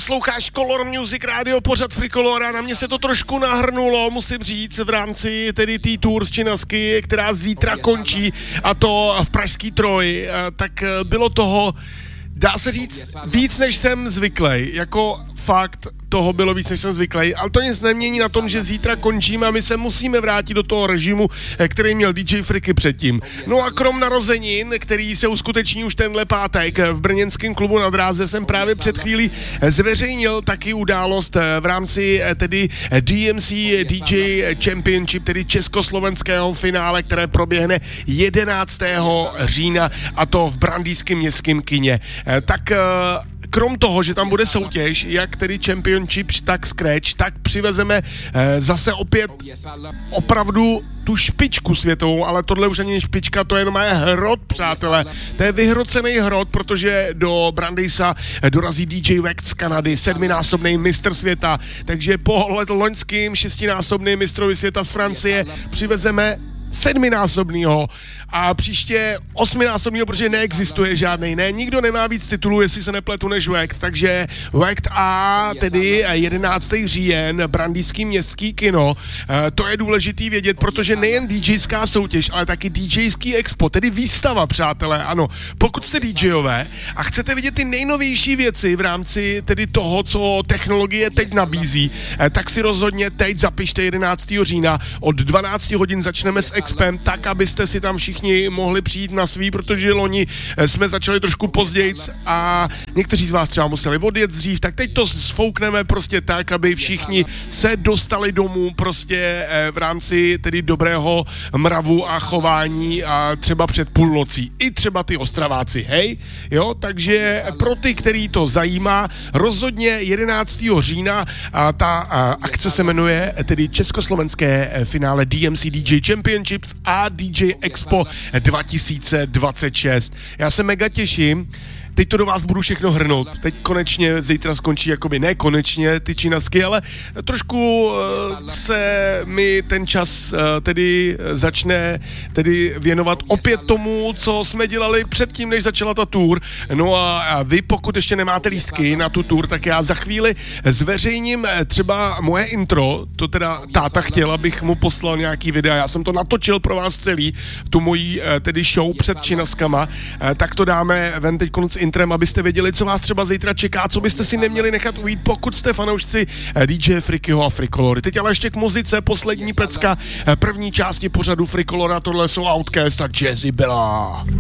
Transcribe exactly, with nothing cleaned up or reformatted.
Posloucháš Color Music Radio, pořad Frikolora, na mě se to trošku nahrnulo, musím říct, v rámci tedy té tour z Činasky, která zítra končí, a to v pražský Troj, tak bylo toho, dá se říct, víc než jsem zvyklý, jako fakt toho bylo víc, než jsem zvyklý, ale to nic nemění na tom, že zítra končíme a my se musíme vrátit do toho režimu, který měl D J Friky předtím. No a krom narozenin, který se uskuteční už tenhle pátek v brněnském klubu Na dráze, jsem právě před chvílí zveřejnil taky událost v rámci tedy D M C D J Championship, tedy československého finále, které proběhne jedenáctého října, a to v brandýském městském kině. Tak krom toho, že tam bude soutěž, jak tedy Championship, tak Scratch, tak přivezeme eh, zase opět opravdu tu špičku světovou, ale tohle už ani špička, to je jenom hrot, přátelé. To je vyhrocený hrot, protože do Brandeisa dorazí D J Wecht z Kanady, sedminásobný mistr světa, takže po loňským šestinásobným mistrovi světa z Francie přivezeme sedminásobnýho a příště osminásobnýho, protože neexistuje žádnej, ne, nikdo nemá víc titulů, jestli se nepletu, než Wecht, takže Wecht a tedy jedenáctého říjen, brandýský městský kino, to je důležitý vědět, protože nejen DJská soutěž, ale taky DJský expo, tedy výstava, přátelé, ano, pokud jste DJové a chcete vidět ty nejnovější věci v rámci tedy toho, co technologie teď nabízí, tak si rozhodně teď zapište jedenáctého října, od dvanácti hodin začneme s expem, tak, abyste si tam všichni mohli přijít na svý, protože loni jsme začali trošku později a někteří z vás třeba museli odjet dřív, tak teď to sfoukneme prostě tak, aby všichni se dostali domů prostě v rámci tedy dobrého mravu a chování a třeba před půlnocí. I třeba ty Ostraváci, hej? Jo, takže pro ty, který to zajímá, rozhodně jedenáctého října a ta a akce se jmenuje tedy Československé finále D M C D J Championships a D J Expo dva tisíce dvacet šest. Já se mega těším. Teď to do vás budu všechno hrnout. Teď konečně zítra skončí, jakoby ne konečně ty Činasky, ale trošku uh, se mi ten čas uh, tedy začne tedy věnovat opět tomu, co jsme dělali předtím, než začala ta tour. No a, a vy, pokud ještě nemáte lístky na tu tour, tak já za chvíli zveřejním třeba moje intro, to teda táta chtěl, abych mu poslal nějaký videa. Já jsem to natočil pro vás celý, tu mojí uh, tedy show před Činaskama, uh, tak to dáme ven teď konec intrem, abyste věděli, co vás třeba zítra čeká, co byste si neměli nechat ujít, pokud jste fanoušci D J Frikyho a Frikolory. Teď ale ještě k muzice, poslední pecka první části pořadu Frikolora, tohle jsou Outkast a Jazzy Bella.